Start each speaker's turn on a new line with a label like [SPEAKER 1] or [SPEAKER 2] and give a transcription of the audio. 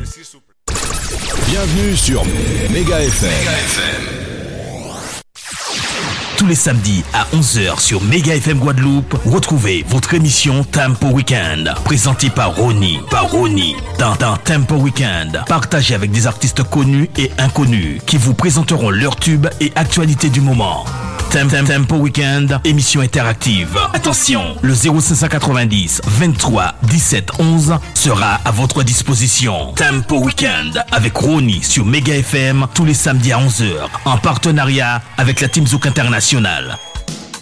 [SPEAKER 1] Bienvenue sur Méga FM.
[SPEAKER 2] Tous les samedis à 11h sur Méga FM Guadeloupe, retrouvez votre émission Tempo Weekend, présentée par Ronnie. Dans Tempo Weekend, partagez avec des artistes connus et inconnus qui vous présenteront leurs tubes et actualités du moment. Tempo Weekend, émission interactive. Attention, le 0590 23 17 11 sera à votre disposition. Tempo Weekend avec Ronnie sur Méga FM tous les samedis à 11h en partenariat avec la Team Zouk International.